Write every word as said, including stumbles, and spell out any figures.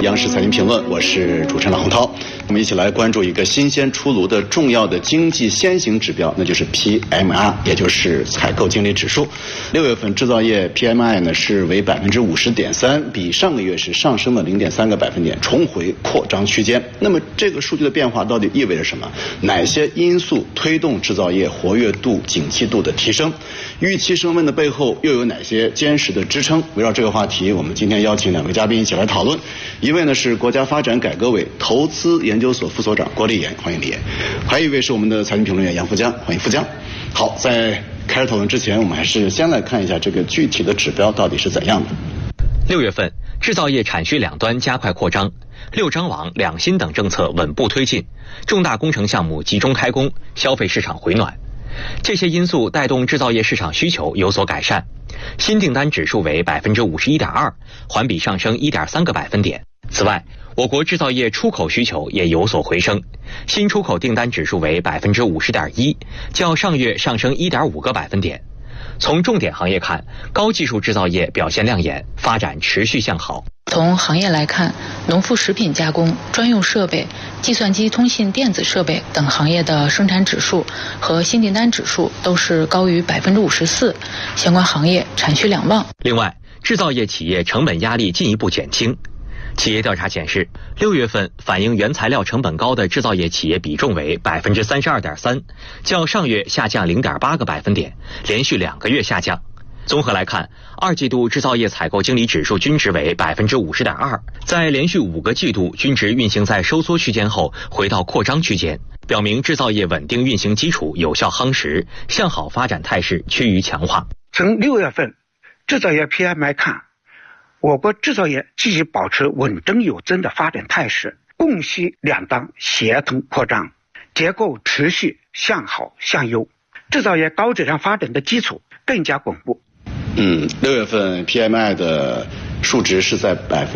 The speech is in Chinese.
央视财经评论，我是主持人洪涛。我们一起来关注一个新鲜出炉的重要的经济先行指标，那就是 P M I， 也就是采购经理指数。六月份制造业 P M I 呢是为百分之五十点三，比上个月是上升了零点三个百分点，重回扩张区间。那么这个数据的变化到底意味着什么？哪些因素推动制造业活跃度、景气度的提升？预期升温的背后又有哪些坚实的支撑？围绕这个话题，我们今天邀请两位嘉宾一起来讨论。一位呢是国家发展改革委投资研究所副所长郭立岩，欢迎立岩；还有一位是我们的财经评论员杨富江，欢迎富江。好，在开始讨论之前，我们还是先来看一下这个具体的指标到底是怎样的。 六月份，制造业产需两端加快扩张，六张网、两新等政策稳步推进，重大工程项目集中开工，消费市场回暖。这些因素带动制造业市场需求有所改善，新订单指数为百分之五十一点二，环比上升一点三个百分点。此外，我国制造业出口需求也有所回升，新出口订单指数为百分之五十点一，较上月上升一点五个百分点。从重点行业看，高技术制造业表现亮眼，发展持续向好。 从行业来看，农副食品加工、专用设备、计算机通信电子设备等行业的生产指数和新订单指数都是高于百分之五十四，相关行业产需两旺。 另外，制造业企业成本压力进一步减轻。企业调查显示，六月份反映原材料成本高的制造业企业比重为百分之三十二点三，较上月下降零点八个百分点，连续两个月下降。综合来看，二季度制造业采购经理指数均值为百分之五十点二，在连续五个季度均值运行在收缩区间后，回到扩张区间，表明制造业稳定运行基础有效夯实，向好发展态势趋于强化。 从六月份制造业 P M I 看，我国制造业继续保持稳中有增的发展态势，供需两端协同扩张，结构持续向好向优，制造业高质量发展的基础更加巩固。 嗯，六月份 P M I 的数值是在百分